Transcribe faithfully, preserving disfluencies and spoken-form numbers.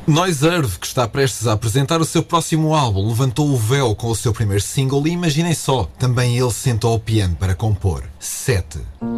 Noise Earth, que está prestes a apresentar o seu próximo álbum, levantou o véu com o seu primeiro single e imaginem só, também ele sentou ao piano para compor. sete.